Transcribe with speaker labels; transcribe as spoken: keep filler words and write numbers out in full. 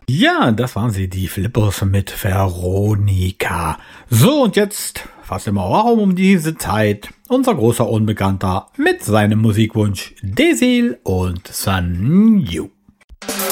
Speaker 1: Ja, das waren sie, die Flippers mit Veronika. So, und jetzt, fast immer auch um diese Zeit, unser großer Unbekannter mit seinem Musikwunsch Desil und Sun Yu.